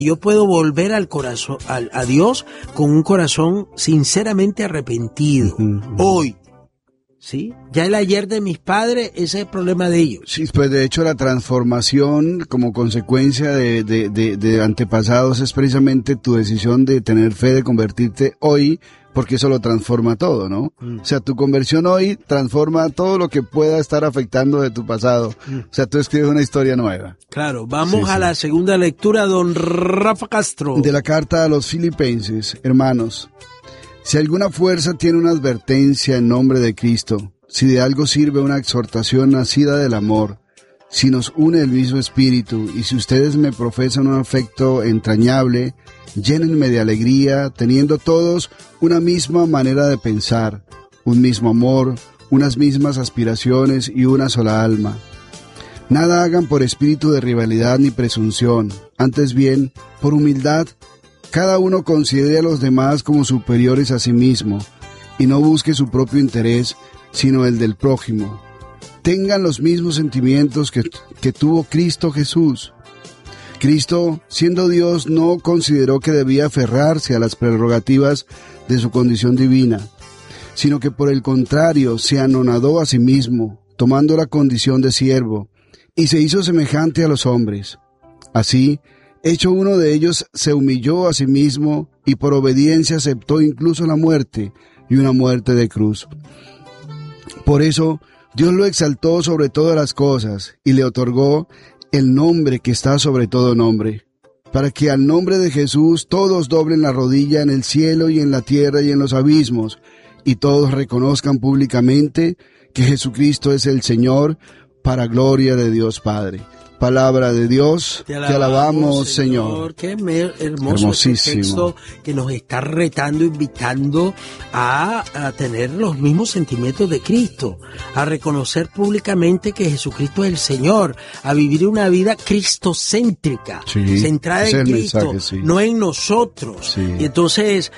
Yo puedo volver al corazón, a Dios con un corazón sinceramente arrepentido. Hoy. ¿Sí? Ya el ayer de mis padres, ese es el problema de ellos. Sí, pues de hecho la transformación como consecuencia de antepasados es precisamente tu decisión de tener fe, de convertirte hoy, porque eso lo transforma todo, ¿no? O sea, tu conversión hoy transforma todo lo que pueda estar afectando de tu pasado. O sea, tú escribes una historia nueva. Claro, vamos a la segunda lectura, don Rafa Castro. De la carta a los Filipenses, hermanos. Si alguna fuerza tiene una advertencia en nombre de Cristo, si de algo sirve una exhortación nacida del amor, si nos une el mismo espíritu, y si ustedes me profesan un afecto entrañable, llénenme de alegría, teniendo todos una misma manera de pensar, un mismo amor, unas mismas aspiraciones y una sola alma. Nada hagan por espíritu de rivalidad ni presunción, antes bien, por humildad, cada uno considere a los demás como superiores a sí mismo, y no busque su propio interés, sino el del prójimo. Tengan los mismos sentimientos que tuvo Cristo Jesús. Cristo, siendo Dios, no consideró que debía aferrarse a las prerrogativas de su condición divina, sino que por el contrario se anonadó a sí mismo, tomando la condición de siervo, y se hizo semejante a los hombres. Así, hecho uno de ellos, se humilló a sí mismo y por obediencia aceptó incluso la muerte, y una muerte de cruz. Por eso, Dios lo exaltó sobre todas las cosas y le otorgó el nombre que está sobre todo nombre, para que al nombre de Jesús todos doblen la rodilla en el cielo y en la tierra y en los abismos, y todos reconozcan públicamente que Jesucristo es el Señor, para gloria de Dios Padre. Palabra de Dios, te alabamos, Señor. Qué hermoso este texto que nos está retando, invitando a tener los mismos sentimientos de Cristo, a reconocer públicamente que Jesucristo es el Señor, a vivir una vida cristocéntrica, centrada en Cristo, mensaje, no en nosotros. Y entonces,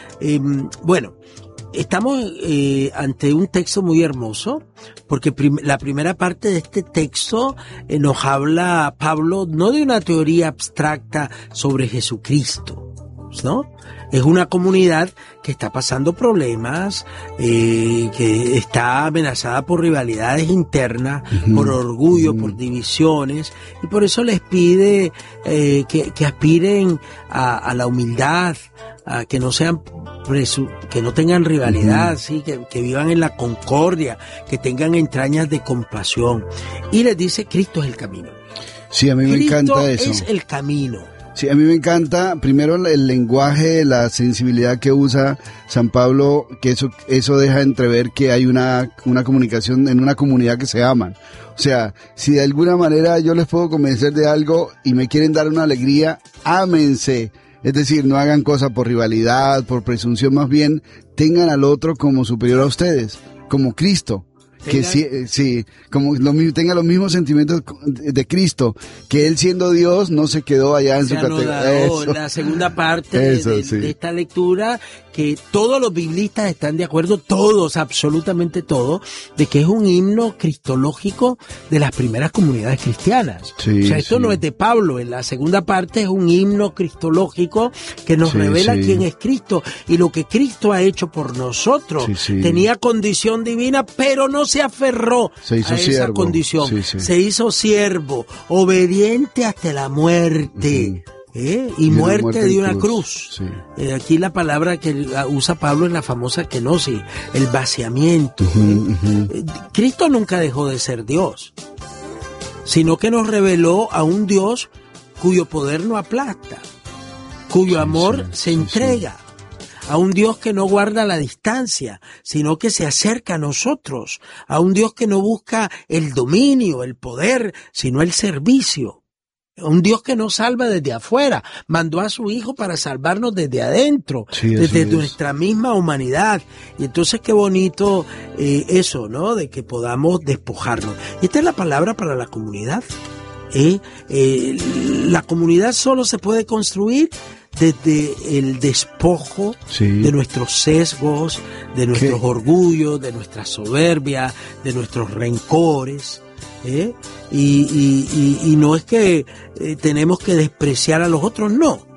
estamos ante un texto muy hermoso, porque la primera parte de este texto nos habla Pablo no de una teoría abstracta sobre Jesucristo, ¿no? Es una comunidad que está pasando problemas, que está amenazada por rivalidades internas, por orgullo, por divisiones, y por eso les pide que aspiren a la humildad, a que no sean que no tengan rivalidad, ¿sí? Que vivan en la concordia, que tengan entrañas de compasión. Y les dice, Cristo es el camino. Sí, a mí me encanta eso. Cristo es el camino. Sí, a mí me encanta, primero el lenguaje, la sensibilidad que usa San Pablo, que eso deja entrever que hay una comunicación en una comunidad que se aman. O sea, si de alguna manera yo les puedo convencer de algo y me quieren dar una alegría, ámense. Es decir, no hagan cosas por rivalidad, por presunción, más bien tengan al otro como superior a ustedes, como Cristo. Que tenga los mismos sentimientos de Cristo, que él siendo Dios no se quedó allá en su categoría. La segunda parte de esta lectura, que todos los biblistas están de acuerdo, todos, absolutamente todos, de que es un himno cristológico de las primeras comunidades cristianas. Esto no es de Pablo, en la segunda parte es un himno cristológico que nos revela quién es Cristo y lo que Cristo ha hecho por nosotros. Tenía condición divina, pero no se aferró a esa condición. Se hizo siervo, obediente hasta la muerte. Y muerte de una cruz. Aquí la palabra que usa Pablo es la famosa kenosis, el vaciamiento. Cristo nunca dejó de ser Dios, sino que nos reveló a un Dios cuyo poder no aplasta, cuyo amor se entrega. A un Dios que no guarda la distancia, sino que se acerca a nosotros. A un Dios que no busca el dominio, el poder, sino el servicio. Un Dios que nos salva desde afuera. Mandó a su Hijo para salvarnos desde adentro, desde nuestra misma humanidad. Y entonces qué bonito eso, ¿no? De que podamos despojarnos. Y esta es la palabra para la comunidad. La comunidad solo se puede construir desde el despojo de nuestros sesgos, de nuestros orgullos, de nuestra soberbia, de nuestros rencores. Y no es que tenemos que despreciar a los otros, no.